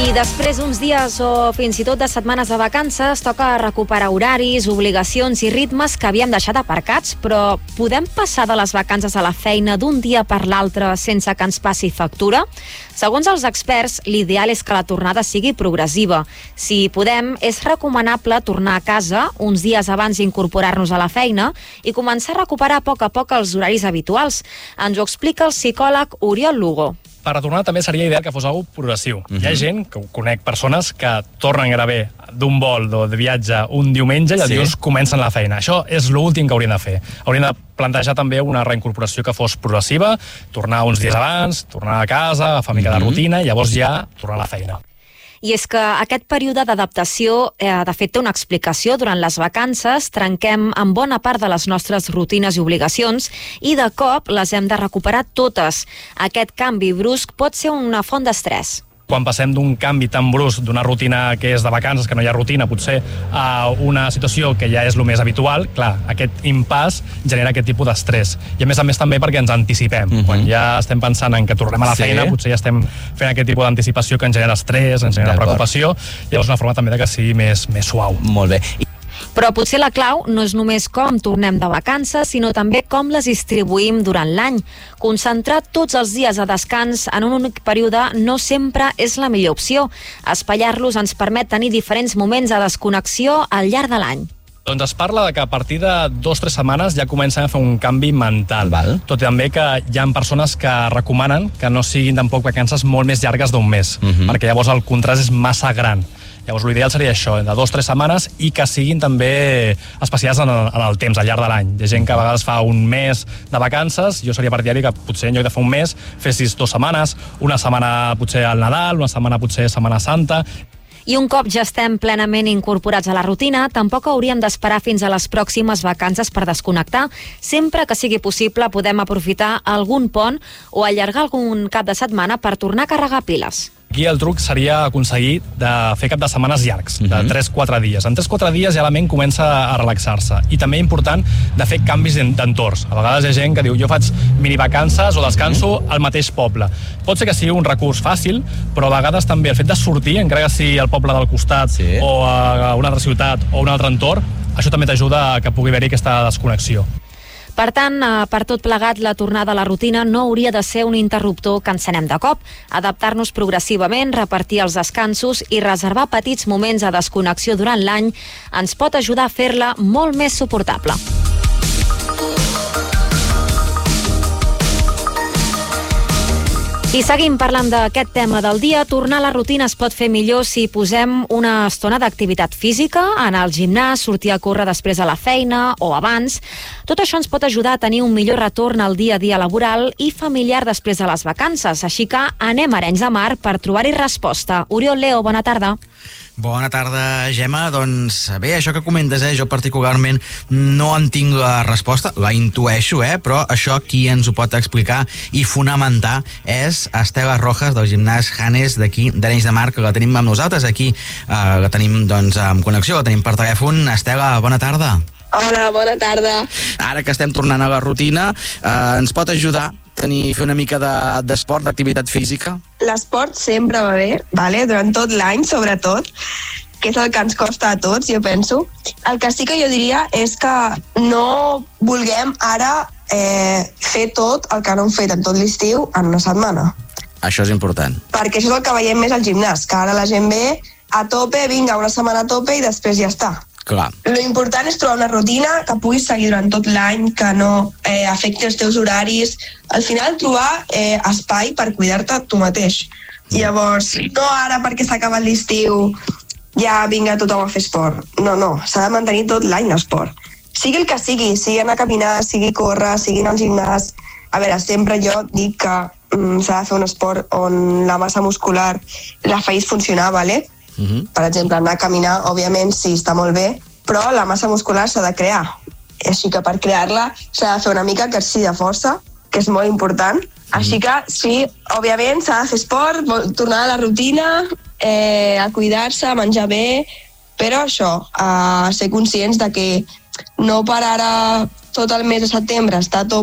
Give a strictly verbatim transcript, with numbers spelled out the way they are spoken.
I després d'uns dies o fins i tot de setmanes de vacances toca recuperar horaris, obligacions i ritmes que havíem deixat aparcats, però podem passar de les vacances a la feina d'un dia per l'altre sense que ens passi factura? Segons els experts, l'ideal és que la tornada sigui progressiva. Si podem, és recomanable tornar a casa uns dies abans d'incorporar-nos a la feina i començar a recuperar a poc a poc els horaris habituals. Ens ho explica el psicòleg Oriol Lugo. Per retornar també seria ideal que fos algo progressiu. Uh-huh. Hi ha gent, que conec persones, que tornen gairebé d'un vol de viatge un diumenge i el sí. dilluns comencen la feina. Això és l'últim que haurien de fer. Haurien de plantejar també una reincorporació que fos progressiva, tornar uns dies abans, tornar a casa, agafar mica uh-huh. de rutina i llavors ja tornar a la feina. I és que aquest període d'adaptació, eh, de fet, té una explicació. Durant les vacances trenquem en bona part de les nostres rutines i obligacions i de cop les hem de recuperar totes. Aquest canvi brusc pot ser una font d'estrès. Quan passem d'un canvi tan brusc, d'una rutina que és de vacances, que no hi ha rutina, potser a una situació que ja és el més habitual, clar, aquest impàs genera aquest tipus d'estrès. I a més a més també perquè ens anticipem. Uh-huh. Quan ja estem pensant en que tornem a la sí. feina, potser ja estem fent aquest tipus d'anticipació que ens genera estrès, ens genera preocupació, i llavors una forma també de que sigui més, més suau. Molt bé. Però potser la clau no és només com tornem de vacances, sinó també com les distribuïm durant l'any. Concentrar tots els dies a descans en un únic període no sempre és la millor opció. Espaiar-los ens permet tenir diferents moments de desconnexió al llarg de l'any. Doncs es parla de que a partir de dues o tres setmanes ja comencen a fer un canvi mental. Val. Tot i també que hi ha persones que recomanen que no siguin tampoc vacances molt més llargues d'un mes, uh-huh. perquè llavors el contrast és massa gran. Llavors l'ideal seria això, de dues o tres setmanes i que siguin també especials en el, en el temps, al llarg de l'any. Hi ha gent que a vegades fa un mes de vacances, jo seria partidari que potser en lloc de fer un mes fessis dues setmanes, una setmana potser al Nadal, una setmana potser Setmana Santa. I un cop ja estem plenament incorporats a la rutina, tampoc hauríem d'esperar fins a les pròximes vacances per desconnectar. Sempre que sigui possible podem aprofitar algun pont o allargar algun cap de setmana per tornar a carregar piles. Aquí el truc seria aconseguir de fer cap de setmanes llargs, de uh-huh. tres a quatre dies. En tres a quatre dies ja la ment comença a relaxar-se. I també important de fer canvis d'entorns. A vegades hi ha gent que diu jo faig minivacances o descanso uh-huh. al mateix poble. Pot ser que sigui un recurs fàcil, però a vegades també el fet de sortir, encara que sigui al poble del costat sí. o a una altra ciutat o un altre entorn, això també t'ajuda a que pugui haver-hi aquesta desconnexió. Per tant, per tot plegat, la tornada a la rutina no hauria de ser un interruptor que encenem de cop. Adaptar-nos progressivament, repartir els descansos i reservar petits moments de desconnexió durant l'any ens pot ajudar a fer-la molt més suportable. I seguim parlant d'aquest tema del dia. Tornar a la rutina es pot fer millor si posem una estona d'activitat física, anar al gimnàs, sortir a córrer després a la feina o abans. Tot això ens pot ajudar a tenir un millor retorn al dia a dia laboral i familiar després de les vacances. Així que anem a Arenys de Mar per trobar-hi resposta. Oriol Leo, bona tarda. Bona tarda, Gemma. Doncs bé, això que comentes, eh, jo particularment no en tinc la resposta, la intueixo, eh, però això qui ens ho pot explicar i fonamentar és Estela Rojas, del gimnàs Hanes d'aquí d'Arenys de Mar, que la tenim amb nosaltres aquí, eh, la tenim doncs en connexió, la tenim per telèfon. Estela, bona tarda. Hola, bona tarda. Ara que estem tornant a la rutina, eh, ens pot ajudar tenir, fer una mica d'esport, de, d'activitat física? L'esport sempre va bé, vale? Durant tot l'any, sobretot, que és el que ens costa a tots, jo penso. El que sí que jo diria és que no vulguem ara eh, fer tot el que no hem fet en tot l'estiu en una setmana. Això és important. Perquè això és el que veiem més al gimnàs, que ara la gent ve a tope, vinga, una setmana a tope i després ja està. Clar. Lo important és trobar una rutina que puguis seguir durant tot l'any, que no eh, afecti els teus horaris. Al final, trobar eh, espai per cuidar-te tu mateix. Mm. Llavors, no ara perquè s'ha acabat l'estiu, ja vinga tothom a fer esport. No, no, s'ha de mantenir tot l'any l'esport. Sigui el que sigui, sigui anar a caminar, sigui córrer, sigui anar al gimnàs. A veure, sempre jo dic que mm, s'ha de fer un esport on la massa muscular la facis funcionar, ¿vale? Uh-huh. Per exemple, anar a caminar, òbviament, sí, està molt bé, però la massa muscular s'ha de crear. Així que per crear-la s'ha de fer una mica exercici de força, que és molt important. Uh-huh. Així que sí, òbviament s'ha de fer esport, tornar a la rutina, eh, a cuidar-se, a menjar bé, però això, a ser conscients de que no per ara tot el mes de setembre està tot